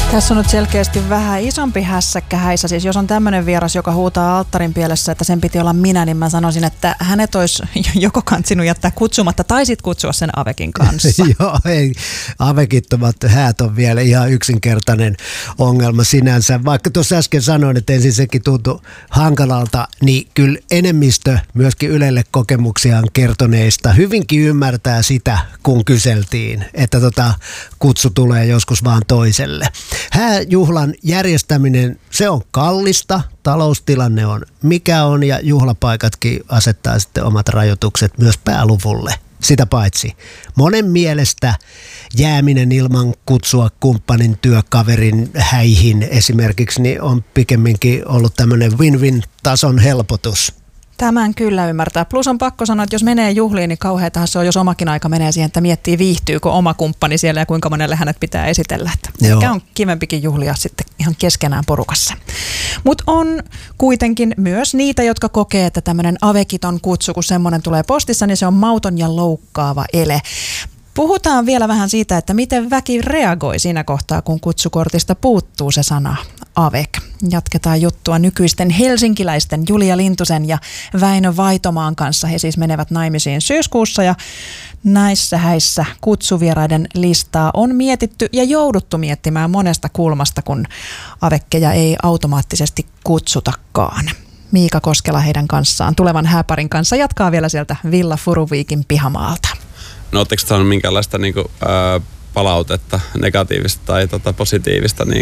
Tässä on nyt selkeästi vähän isompi hässäkkä häissä. Siis jos on tämmöinen vieras, joka huutaa alttarin pielessä, että sen piti olla minä, niin mä sanoisin, että hänet olisi joko kantsinut jättää kutsumatta tai sit kutsua sen Avekin kanssa. Joo, ei. Avekittomat häät on vielä ihan yksinkertainen ongelma sinänsä. Vaikka tuossa äsken sanoin, että ensin sekin tuntui hankalalta, niin kyllä enemmistö myöskin Ylelle kokemuksiaan kertoneista hyvinkin ymmärtää sitä, kun kyseltiin, että kutsu tulee joskus vaan toiselle. Hääjuhlan järjestäminen, se on kallista, taloustilanne on mikä on ja juhlapaikatkin asettaa sitten omat rajoitukset myös pääluvulle. Sitä paitsi monen mielestä jääminen ilman kutsua kumppanin työkaverin häihin esimerkiksi niin on pikemminkin ollut tämmöinen win-win-tason helpotus. Tämän kyllä ymmärtää. Plus on pakko sanoa, että jos menee juhliin, niin kauheatahan se on, jos omakin aika menee siihen, että miettii viihtyykö oma kumppani siellä ja kuinka monelle hänet pitää esitellä. Mikä on kivempikin juhlia sitten ihan keskenään porukassa. Mutta on kuitenkin myös niitä, jotka kokee, että tämmöinen avekiton kutsu, kun semmoinen tulee postissa, niin se on mauton ja loukkaava ele. Puhutaan vielä vähän siitä, että miten väki reagoi siinä kohtaa, kun kutsukortista puuttuu se sana Avek. Jatketaan juttua nykyisten helsinkiläisten Julia Lintusen ja Väinö Vaitomaan kanssa. He siis menevät naimisiin syyskuussa ja näissä häissä kutsuvieraiden listaa on mietitty ja jouduttu miettimään monesta kulmasta, kun avekkeja ei automaattisesti kutsutakaan. Miika Koskela heidän kanssaan tulevan hääparin kanssa jatkaa vielä sieltä Villa Furuviikin pihamaalta. No ootteko saanut minkälaista palautetta, negatiivista tai positiivista